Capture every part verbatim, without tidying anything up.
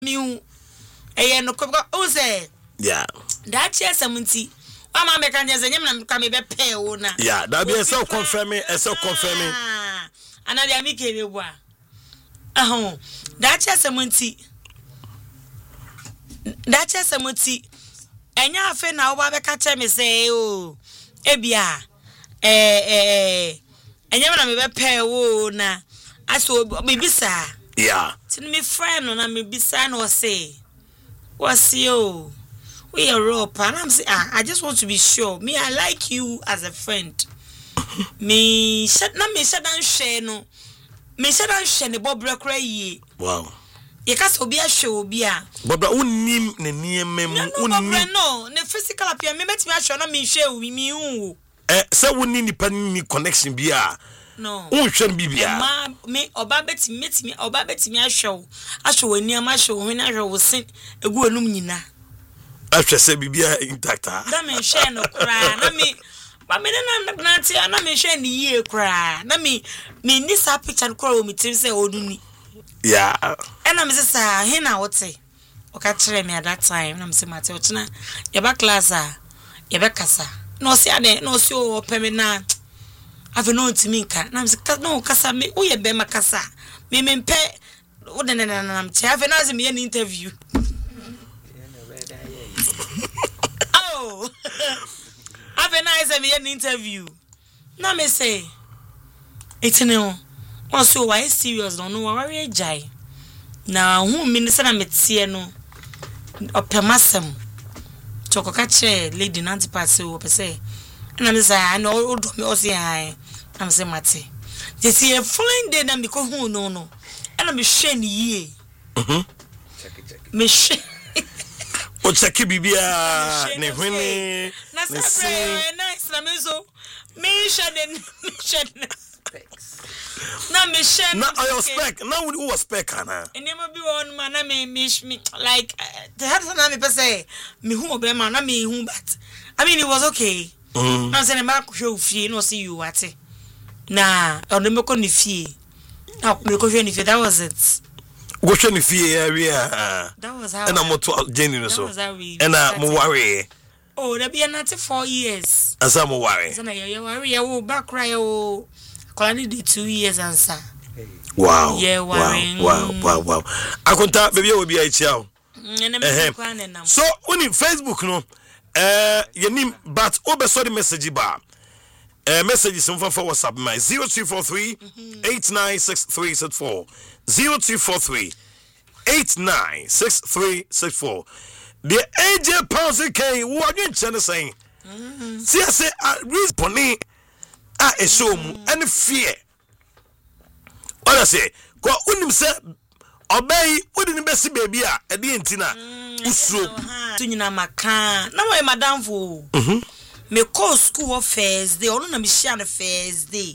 me eh no ko o say yeah that year seventy Mama make an just nyam na me be pay wo na yeah that be self confirming self confirming ana dia mi ke be bua ahon that year seventy that year seventy enya afa na wo ba be ka che me say o ebia eh eh enya na me be pay wo na aso me bisa yeah tin me friend no na me bisa no say what's you we are raw and I'm saying ah, I just want to be sure me I like you as a friend me said na me said dan share no me said dan share ne bobra kra yi wow ye ka so obi a hwe obi a bobra unnim ne niemem unnim no ne physical appear me metimi a hwe na me hwe wi mi hu eh se wonni nipa ni connection bia no unhwe bibia ma me oba betimi metimi oba betimi a hwe a hwe wani am a hwe wo hwe a hwe wo sin egu enum nyina after say bibia intact ah na me share no kra na me ba me na na ti na me share ni ye kra na me me ni sa picture kra o mi tim say oduni yeah and na me say sa he na wote o ka kire me at that time na me say mate o tena ye ba class a ye be kasa no si ade no si o pe me na ave no ntimi nka na me say no kasa me wo ye be makasa me me mpe wo de na na na me ave na ze me ye interview oh I've a nice an interview na me say it's no one so why serious no no worry jai na hu minister na metie no opemasem choko ka che lady nanti pass o pe say na me say I know do me o say I am say mate they see a following day na me ko hu no no na me hwe ni yie mhm check check me hwe o check bibia ne hwene na say nice na me so me hwe den me hwe na me hwe na your spec na who was spec ana enema bi won ma na me me like the had na me say me hu obe ma na me hu but I mean it was okay mm. na say na ko hwe ofie no see you what na o dem ko ni fie na me ko hwe ni fie that was it go hwe ni fie area that was how and I'm to Jenny no so and I mo worry oh there be na four years as I mo worry so na you worry you back cry o Colony did two years answer. Wow. Yeah, wow. Wow. Wow. Wow. I contact baby will be a child. So on Facebook no uh your name but over sorry message bar. Uh messages on for WhatsApp my zero two four three eight nine six three six four zero two four three eight nine six three six four. The A J Ponzi K what you trying to say? See I say respond ah eso mu and fear oda say ko unim se obey wodi besi baby a e de ntina usuro tunyina maka na mo madam fo mhm me call school of first day onu na me share na first day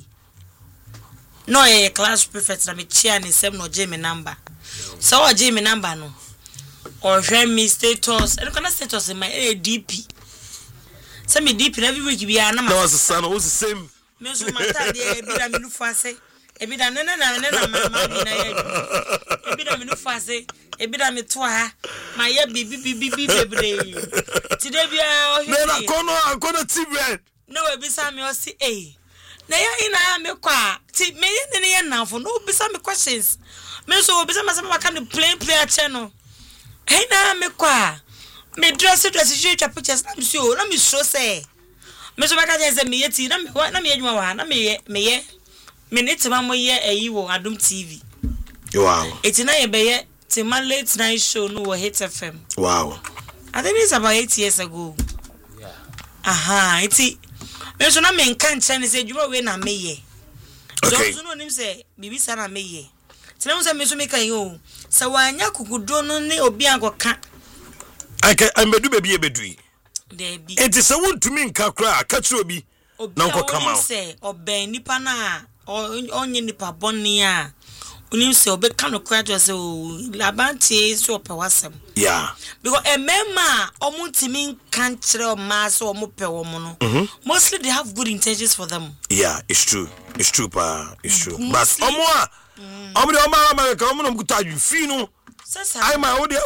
no e class prefect na me share ni sem no je me number so o je me number no or share me status e kana status in my D P say me D P every week bi na ma no was the son was the same me so mata de bi da me nu fase e bi da na na na na mama bi na ye e bi da me nu fase e bi da me to ha ma ye bi bi bi bi bebre ti de bi a o he na kono kono ti bread no e bi sa me o si eh na ya ina me kwa ti me ye ne ye na fo no bi sa me questions me so bi sa ma sa ma ka no plain player channel hey na me kwa me dress dress je twa pictures na me so na me so say me so baka je say me yeti na me na me adwuma wa na me ye me ye me ne tema mo ye ayi wo Adom T V wow eti na ye be ye tema late night show no wo Hit F M wow I think it's about eight years ago yeah aha eti me so na me nkan chen say adwuma we na me ye okay so no nim say bibi sa na me ye tina mo say me so me kan yo sa wanya kukudo no ne obi ankoka aka ambedu bebi ebedui there be it is a want to mean kakra katro bi na nko kama o say oben nipa na onye nipa bonni a unim say obe kanu kra jo say o labanti so pewasem yeah because a mema omuntimi kan kire o ma so omope wo mo no mostly they have good intentions for them yeah it's true it's true pa it's true but omo a omo de omo America omo no kuta adwufi no I my